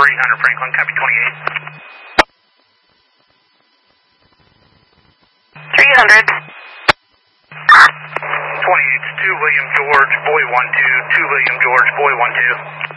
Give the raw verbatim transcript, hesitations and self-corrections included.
three hundred Franklin, copy twenty-eight. three hundred. twenty-eight, two William George, boy one two, two William George, boy one two.